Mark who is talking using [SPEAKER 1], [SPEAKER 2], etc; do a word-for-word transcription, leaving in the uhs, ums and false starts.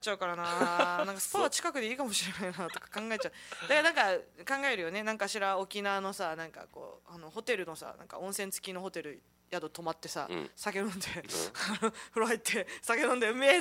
[SPEAKER 1] ちゃうからな。なんかスパは近くでいいかもしれないなとか考えちゃう。だからなんか考えるよね。なんかしら沖縄のさ、なんかこうあのホテルのさ、なんか温泉付きのホテル宿泊まってさ、
[SPEAKER 2] うん
[SPEAKER 1] 酒飲んで、風呂入って酒飲んでうめえ